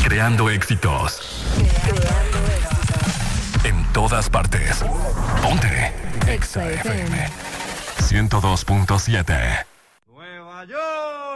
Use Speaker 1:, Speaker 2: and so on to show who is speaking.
Speaker 1: Creando éxitos. En todas partes. Ponte. Exa FM 102.7.